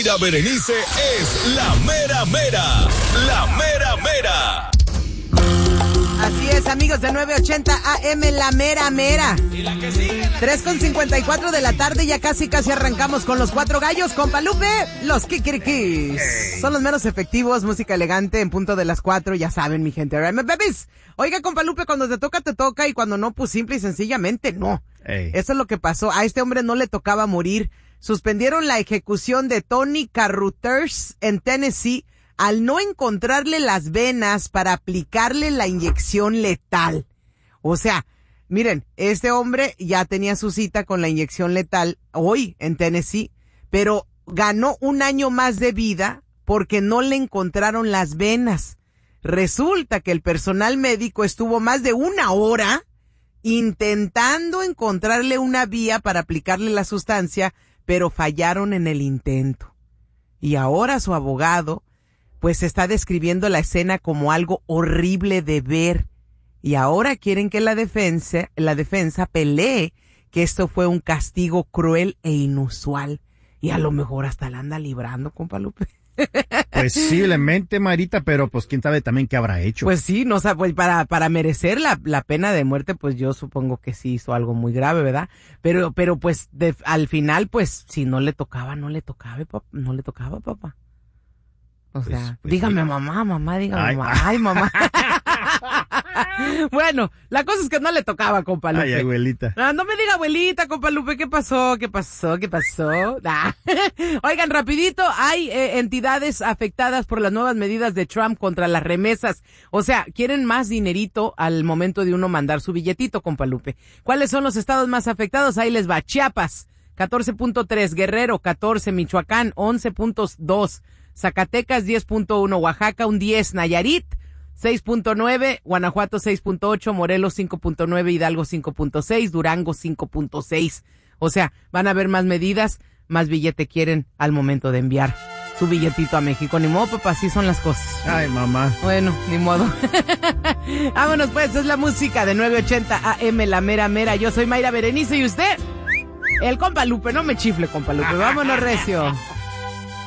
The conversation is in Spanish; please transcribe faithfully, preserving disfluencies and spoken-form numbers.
Mayra Berenice es la mera mera. La mera mera. Así es, amigos de nueve ochenta A M, la mera mera. Y la que sigue, la tres con cincuenta y cuatro de la tarde, ya casi casi arrancamos con los cuatro gallos, compa Lupe, los kikirikis. Hey. Son los menos efectivos, música elegante en punto de las cuatro, ya saben, mi gente. Right, my babies. Oiga, compa Lupe, cuando te toca, te toca, y cuando no, pues simple y sencillamente no. Hey. Eso es lo que pasó. A este hombre no le tocaba morir. Suspendieron la ejecución de Tony Carruthers en Tennessee al no encontrarle las venas para aplicarle la inyección letal. O sea, miren, este hombre ya tenía su cita con la inyección letal hoy en Tennessee, pero ganó un año más de vida porque no le encontraron las venas. Resulta que el personal médico estuvo más de una hora intentando encontrarle una vía para aplicarle la sustancia, pero fallaron en el intento. Y ahora su abogado pues está describiendo la escena como algo horrible de ver. Y ahora quieren que la defensa, la defensa pelee que esto fue un castigo cruel e inusual. Y a lo mejor hasta la anda librando, compa Lupe. Posiblemente, Marita, pero pues quién sabe también qué habrá hecho. Pues sí, no, o sea, pues para, para merecer la, la pena de muerte, pues yo supongo que sí hizo algo muy grave, ¿verdad? Pero, pero pues de, al final, pues si no le tocaba, no le tocaba, papá, no le tocaba, papá. O sea, pues, pues, dígame sí. mamá, mamá, dígame ay, mamá. Ay, mamá. Bueno, la cosa es que no le tocaba, compa Lupe. Ay, abuelita. No, no me diga abuelita, compa Lupe, ¿qué pasó? ¿Qué pasó? ¿Qué pasó? Nah. Oigan, rapidito, hay eh, entidades afectadas por las nuevas medidas de Trump contra las remesas. O sea, quieren más dinerito al momento de uno mandar su billetito, compa Lupe. ¿Cuáles son los estados más afectados? Ahí les va. Chiapas, catorce punto tres, Guerrero, catorce, Michoacán, once punto dos, Zacatecas, diez punto uno, Oaxaca, un diez, Nayarit, seis punto nueve, Guanajuato seis punto ocho, Morelos cinco punto nueve, Hidalgo cinco punto seis, Durango cinco punto seis. O sea, van a haber más medidas, más billete quieren al momento de enviar su billetito a México. Ni modo, papá, así son las cosas. Ay, mamá. Bueno, ni modo. Vámonos pues, es la música de nueve ochenta A M, la mera mera. Yo soy Mayra Berenice y usted, el compa Lupe. No me chifle, compa Lupe. Vámonos recio.